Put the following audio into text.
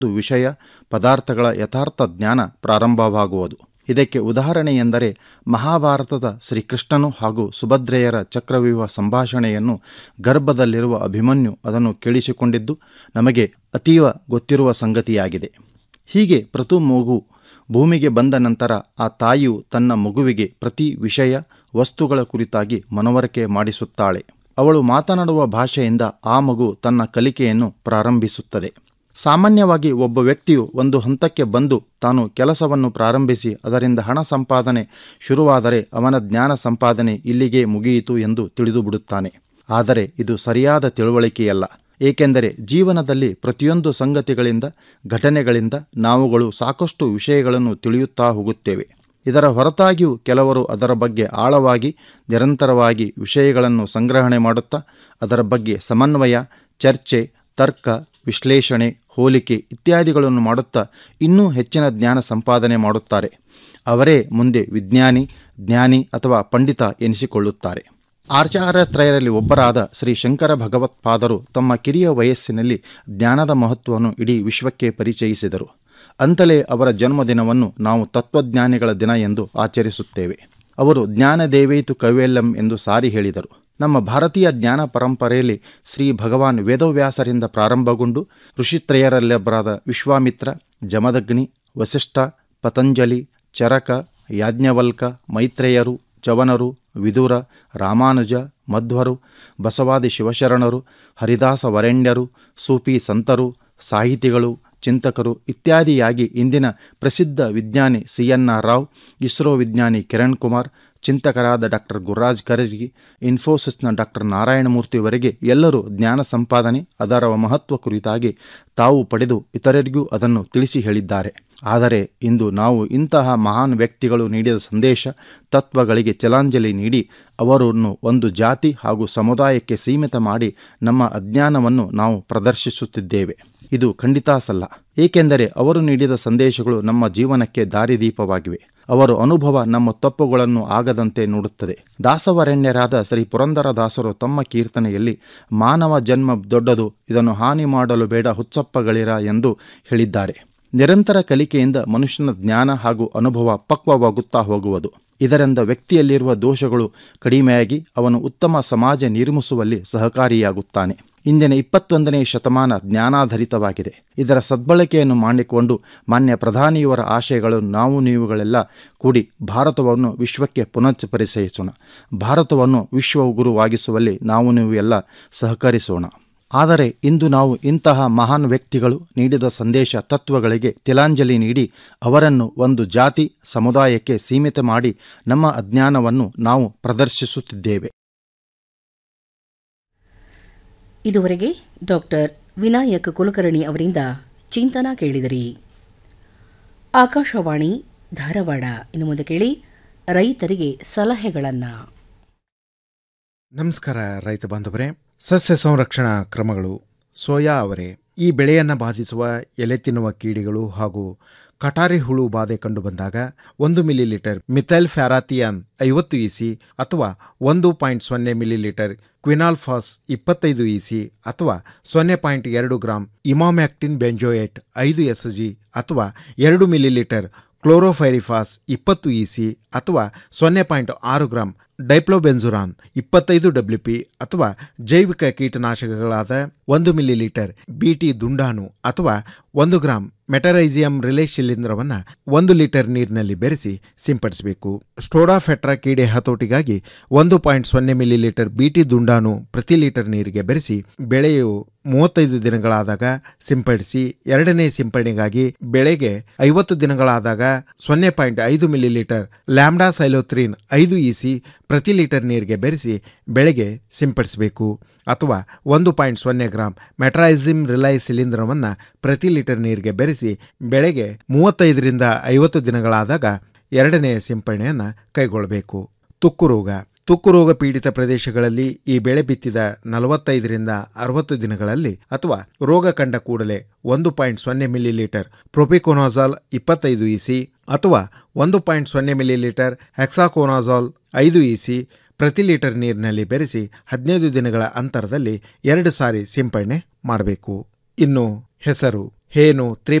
ಮತ್ತು ವಿಷಯ ಪದಾರ್ಥಗಳ ಯಥಾರ್ಥ ಜ್ಞಾನ ಪ್ರಾರಂಭವಾಗುವುದು. ಇದಕ್ಕೆ ಉದಾಹರಣೆ ಎಂದರೆ ಮಹಾಭಾರತದ ಶ್ರೀಕೃಷ್ಣನು ಹಾಗೂ ಸುಭದ್ರೆಯರ ಚಕ್ರವ್ಯೂಹ ಸಂಭಾಷಣೆಯನ್ನು ಗರ್ಭದಲ್ಲಿರುವ ಅಭಿಮನ್ಯು ಅದನ್ನು ಕೇಳಿಸಿಕೊಂಡಿದ್ದು ನಮಗೆ ಅತೀವ ಗೊತ್ತಿರುವ ಸಂಗತಿಯಾಗಿದೆ. ಹೀಗೆ ಪ್ರತಿ ಮಗು ಭೂಮಿಗೆ ಬಂದ ನಂತರ ಆ ತಾಯಿಯು ತನ್ನ ಮಗುವಿಗೆ ಪ್ರತಿ ವಿಷಯ ವಸ್ತುಗಳ ಕುರಿತಾಗಿ ಮನವರಿಕೆ ಮಾಡಿಸುತ್ತಾಳೆ. ಅವಳು ಮಾತನಾಡುವ ಭಾಷೆಯಿಂದ ಆ ಮಗು ತನ್ನ ಕಲಿಕೆಯನ್ನು ಪ್ರಾರಂಭಿಸುತ್ತದೆ. ಸಾಮಾನ್ಯವಾಗಿ ಒಬ್ಬ ವ್ಯಕ್ತಿಯು ಒಂದು ಹಂತಕ್ಕೆ ಬಂದು ತಾನು ಕೆಲಸವನ್ನು ಪ್ರಾರಂಭಿಸಿ ಅದರಿಂದ ಹಣ ಸಂಪಾದನೆ ಶುರುವಾದರೆ ಅವನ ಜ್ಞಾನ ಸಂಪಾದನೆ ಇಲ್ಲಿಗೆ ಮುಗಿಯಿತು ಎಂದು ತಿಳಿದುಬಿಡುತ್ತಾನೆ. ಆದರೆ ಇದು ಸರಿಯಾದ ತಿಳುವಳಿಕೆಯಲ್ಲ. ಏಕೆಂದರೆ ಜೀವನದಲ್ಲಿ ಪ್ರತಿಯೊಂದು ಸಂಗತಿಗಳಿಂದ ಘಟನೆಗಳಿಂದ ನಾವುಗಳು ಸಾಕಷ್ಟು ವಿಷಯಗಳನ್ನು ತಿಳಿಯುತ್ತಾ ಹೋಗುತ್ತೇವೆ. ಇದರ ಹೊರತಾಗಿಯೂ ಕೆಲವರು ಅದರ ಬಗ್ಗೆ ಆಳವಾಗಿ ನಿರಂತರವಾಗಿ ವಿಷಯಗಳನ್ನು ಸಂಗ್ರಹಣೆ ಮಾಡುತ್ತಾ ಅದರ ಬಗ್ಗೆ ಸಮನ್ವಯ, ಚರ್ಚೆ, ತರ್ಕ, ವಿಶ್ಲೇಷಣೆ, ಹೋಲಿಕೆ ಇತ್ಯಾದಿಗಳನ್ನು ಮಾಡುತ್ತಾ ಇನ್ನೂ ಹೆಚ್ಚಿನ ಜ್ಞಾನ ಸಂಪಾದನೆ ಮಾಡುತ್ತಾರೆ. ಅವರೇ ಮುಂದೆ ವಿಜ್ಞಾನಿ, ಜ್ಞಾನಿ ಅಥವಾ ಪಂಡಿತ ಎನಿಸಿಕೊಳ್ಳುತ್ತಾರೆ. ಆಚಾರ್ಯತ್ರಯರಲ್ಲಿ ಒಬ್ಬರಾದ ಶ್ರೀ ಶಂಕರ ಭಗವತ್ಪಾದರು ತಮ್ಮ ಕಿರಿಯ ವಯಸ್ಸಿನಲ್ಲಿ ಜ್ಞಾನದ ಮಹತ್ವವನ್ನು ಇಡೀ ವಿಶ್ವಕ್ಕೆ ಪರಿಚಯಿಸಿದರು. ಅಂತಲೇ ಅವರ ಜನ್ಮದಿನವನ್ನು ನಾವು ತತ್ವಜ್ಞಾನಿಗಳ ದಿನ ಎಂದು ಆಚರಿಸುತ್ತೇವೆ. ಅವರು ಜ್ಞಾನದೇವೈತು ಕೈವಲ್ಯಂ ಎಂದು ಸಾರಿ ಹೇಳಿದರು. ನಮ್ಮ ಭಾರತೀಯ ಜ್ಞಾನ ಪರಂಪರೆಯಲ್ಲಿ ಶ್ರೀ ಭಗವಾನ್ ವೇದವ್ಯಾಸರಿಂದ ಪ್ರಾರಂಭಗೊಂಡು ಋಷಿತ್ರಯರಲ್ಲೊಬ್ಬರಾದ ವಿಶ್ವಾಮಿತ್ರ, ಜಮದಗ್ನಿ, ವಸಿಷ್ಠ, ಪತಂಜಲಿ, ಚರಕ, ಯಾಜ್ಞವಲ್ಕ, ಮೈತ್ರೇಯರು, ಚವನರು, ವಿದುರ, ರಾಮಾನುಜ, ಮಧ್ವರು, ಬಸವಾದಿ ಶಿವಶರಣರು, ಹರಿದಾಸ ವರೆಣ್ಯರು, ಸೂಫಿ ಸಂತರು, ಸಾಹಿತಿಗಳು, ಚಿಂತಕರು ಇತ್ಯಾದಿಯಾಗಿ ಇಂದಿನ ಪ್ರಸಿದ್ಧ ವಿಜ್ಞಾನಿ CNR ರಾವ್, ಇಸ್ರೋ ವಿಜ್ಞಾನಿ ಕಿರಣ್ ಕುಮಾರ್, ಚಿಂತಕರಾದ ಡಾಕ್ಟರ್ ಗುರುರಾಜ್ ಕರಜಗಿ, ಇನ್ಫೋಸಿಸ್ನ ಡಾಕ್ಟರ್ ನಾರಾಯಣಮೂರ್ತಿವರೆಗೆ ಎಲ್ಲರೂ ಜ್ಞಾನ ಸಂಪಾದನೆ ಅದರ ಮಹತ್ವ ಕುರಿತಾಗಿ ತಾವು ಪಡೆದು ಇತರರಿಗೂ ಅದನ್ನು ತಿಳಿಸಿ ಹೇಳಿದ್ದಾರೆ. ಆದರೆ ಇಂದು ನಾವು ಇಂತಹ ಮಹಾನ್ ವ್ಯಕ್ತಿಗಳು ನೀಡಿದ ಸಂದೇಶ ತತ್ವಗಳಿಗೆ ಛಲಾಂಜಲಿ ನೀಡಿ ಅವರನ್ನು ಒಂದು ಜಾತಿ ಹಾಗೂ ಸಮುದಾಯಕ್ಕೆ ಸೀಮಿತ ಮಾಡಿ ನಮ್ಮ ಅಜ್ಞಾನವನ್ನು ನಾವು ಪ್ರದರ್ಶಿಸುತ್ತಿದ್ದೇವೆ. ಇದು ಖಂಡಿತ ಸಲ್ಲ. ಏಕೆಂದರೆ ಅವರು ನೀಡಿದ ಸಂದೇಶಗಳು ನಮ್ಮ ಜೀವನಕ್ಕೆ ದಾರಿದೀಪವಾಗಿವೆ. ಅವರ ಅನುಭವ ನಮ್ಮ ತಪ್ಪುಗಳನ್ನು ಆಗದಂತೆ ನೋಡುತ್ತದೆ. ದಾಸವರೆಣ್ಯರಾದ ಶ್ರೀ ಪುರಂದರದಾಸರು ತಮ್ಮ ಕೀರ್ತನೆಯಲ್ಲಿ ಮಾನವ ಜನ್ಮ ದೊಡ್ಡದು, ಇದನ್ನು ಹಾನಿ ಮಾಡಲು ಬೇಡ ಹುಚ್ಚಪ್ಪಗಳಿರ ಎಂದು ಹೇಳಿದ್ದಾರೆ. ನಿರಂತರ ಕಲಿಕೆಯಿಂದ ಮನುಷ್ಯನ ಜ್ಞಾನ ಹಾಗೂ ಅನುಭವ ಪಕ್ವವಾಗುತ್ತಾ ಹೋಗುವುದು. ಇದರಿಂದ ವ್ಯಕ್ತಿಯಲ್ಲಿರುವ ದೋಷಗಳು ಕಡಿಮೆಯಾಗಿ ಅವನು ಉತ್ತಮ ಸಮಾಜ ನಿರ್ಮಿಸುವಲ್ಲಿ ಸಹಕಾರಿಯಾಗುತ್ತಾನೆ. ಇಂದಿನ 21ನೇ ಶತಮಾನ ಜ್ಞಾನಾಧಾರಿತವಾಗಿದೆ. ಇದರ ಸದ್ಬಳಕೆಯನ್ನು ಮಾಡಿಕೊಂಡು ಮಾನ್ಯ ಪ್ರಧಾನಿಯವರ ಆಶಯಗಳನ್ನು ನೀವುಗಳೆಲ್ಲ ಕೂಡಿ ಭಾರತವನ್ನು ವಿಶ್ವಕ್ಕೆ ಪುನಃ ಪರಿಚಯಿಸೋಣ. ಭಾರತವನ್ನು ವಿಶ್ವಗುರುವಾಗಿಸುವಲ್ಲಿ ನೀವು ಎಲ್ಲ ಸಹಕರಿಸೋಣ. ಆದರೆ ಇಂದು ನಾವು ಇಂತಹ ಮಹಾನ್ ವ್ಯಕ್ತಿಗಳು ನೀಡಿದ ಸಂದೇಶ ತತ್ವಗಳಿಗೆ ತಿಲಾಂಜಲಿ ನೀಡಿ ಅವರನ್ನು ಒಂದು ಜಾತಿ ಸಮುದಾಯಕ್ಕೆ ಸೀಮಿತ ಮಾಡಿ ನಮ್ಮ ಅಜ್ಞಾನವನ್ನು ನಾವು ಪ್ರದರ್ಶಿಸುತ್ತಿದ್ದೇವೆ. ಇದುವರೆಗೆ ಡಾಕ್ಟರ್ ವಿನಾಯಕ್ ಕುಲಕರ್ಣಿ ಅವರಿಂದ ಚಿಂತನ ಕೇಳಿದಿರಿ. ಆಕಾಶವಾಣಿ ಧಾರವಾಡ. ಇನ್ನು ಮುಂದೆ ಕೇಳಿ ರೈತರಿಗೆ ಸಲಹೆಗಳನ್ನು. ನಮಸ್ಕಾರ ರೈತ ಬಾಂಧವರೇ. ಸಸ್ಯ ಸಂರಕ್ಷಣಾ ಕ್ರಮಗಳು. ಸೋಯಾ ಅವರೆ ಈ ಬೆಳೆಯನ್ನು ಬಾಧಿಸುವ ಎಲೆ ತಿನ್ನುವ ಕೀಡಿಗಳು ಹಾಗೂ ಕಟಾರಿ ಹುಳು ಬಾಧೆ ಕಂಡುಬಂದಾಗ 1 ಮಿಲಿಲೀಟರ್ ಮಿಥೈಲ್ ಫ್ಯಾರಾಥಿಯಾನ್ 50 EC ಅಥವಾ 1.0 ಮಿಲಿಲೀಟರ್ ಕ್ವಿನಾಲ್ಫಾಸ್ 25 EC ಅಥವಾ 0.2 ಗ್ರಾಂ ಇಮಾಮ್ಯಾಕ್ಟಿನ್ ಬೆಂಜೋಯೇಟ್ 5 SG ಅಥವಾ 2 ಮಿಲಿಲೀಟರ್ ಕ್ಲೋರೋಫೈರಿಫಾಸ್ 20 EC ಅಥವಾ 0.6 ಗ್ರಾಂ ಡೈಪ್ಲೋಬೆನ್ಜುರಾನ್ 25 WP ಅಥವಾ ಜೈವಿಕ ಕೀಟನಾಶಕಗಳಾದ 1 ಮಿಲಿಲೀಟರ್ BT ದುಂಡಾಣು ಅಥವಾ 1 ಗ್ರಾಂ ಮೆಟರೈಸಿಯಂ ರಿಲೇ ಶಿಲೀಂಧ್ರವನ್ನು 1 ಲೀಟರ್ ನೀರಿನಲ್ಲಿ ಬೆರೆಸಿ ಸಿಂಪಡಿಸಬೇಕು. ಸ್ಟೋಡಾಫೆಟ್ರಾ ಕೀಡೆ ಹತೋಟಿಗಾಗಿ 1.0 ಮಿಲಿಲೀಟರ್ BT ದುಂಡಾಣು ಪ್ರತಿ ಲೀಟರ್ ನೀರಿಗೆ ಬೆರೆಸಿ ಬೆಳೆಯು 35 ದಿನಗಳಾದಾಗ ಸಿಂಪಡಿಸಿ. ಎರಡನೇ ಸಿಂಪಡಣೆಗಾಗಿ ಬೆಳೆಗೆ 50 ದಿನಗಳಾದಾಗ 0.5 ಮಿಲಿಲೀಟರ್ ಲ್ಯಾಂಬ್ಡಾ ಸೈಲೋತ್ರಿನ್ 5 EC ಪ್ರತಿ ಲೀಟರ್ ನೀರಿಗೆ ಬೆರೆಸಿ ಬೆಳೆಗೆ ಸಿಂಪಡಿಸಬೇಕು. ಅಥವಾ 1.0 ಗ್ರಾಂ ಮೆಟ್ರೈಸಿಮ್ ರಿಲೈ ಶಿಲೀಂಧ್ರವನ್ನು ಪ್ರತಿ ಲೀಟರ್ ನೀರಿಗೆ ಬೆರೆಸಿ ಬೆಳೆಗೆ 35ರಿಂದ 50 ದಿನಗಳಾದಾಗ ಎರಡನೇ ಸಿಂಪಡಣೆಯನ್ನು ಕೈಗೊಳ್ಳಬೇಕು. ತುಕ್ಕು ರೋಗ. ತುಕ್ಕು ರೋಗ ಪೀಡಿತ ಪ್ರದೇಶಗಳಲ್ಲಿ ಈ ಬೆಳೆ ಬಿತ್ತಿದ 45ರಿಂದ 60 ದಿನಗಳಲ್ಲಿ ಅಥವಾ ರೋಗ ಕಂಡ ಕೂಡಲೇ 1.0 ಮಿಲಿಲೀಟರ್ ಪ್ರೊಪಿಕೊನಾಜಾಲ್ 25 EC ಅಥವಾ 1.0 ಮಿಲಿಲೀಟರ್ ಹೆಕ್ಸಾಕೋನಾಜಾಲ್ 5 EC ಪ್ರತಿ ಲೀಟರ್ ನೀರಿನಲ್ಲಿ ಬೆರೆಸಿ 15 ದಿನಗಳ ಅಂತರದಲ್ಲಿ 2 ಸಾರಿ ಸಿಂಪಡಣೆ ಮಾಡಬೇಕು. ಇನ್ನು ಹೆಸರು. ಹೇನು,